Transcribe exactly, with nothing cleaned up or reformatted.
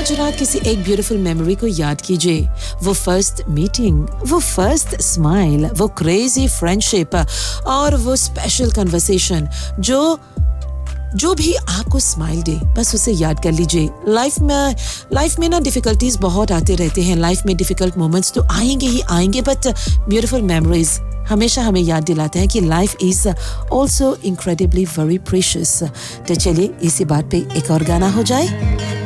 आज रात किसी एक ब्यूटीफुल मेमोरी को याद कीजिए, वो फर्स्ट मीटिंग, वो फर्स्ट स्माइल, वो क्रेजी फ्रेंडशिप और वो स्पेशल कन्वर्सेशन जो जो भी आपको स्माइल दे, बस उसे याद कर लीजिए। लाइफ में लाइफ में ना डिफिकल्टीज बहुत आते रहते हैं, लाइफ में डिफिकल्ट मोमेंट्स तो आएंगे ही आएंगे, बट ब्यूटीफुल मेमोरीज हमेशा हमें याद दिलाते हैं कि life is also incredibly very precious. तो चलिए इसी बात पे एक और गाना हो जाए।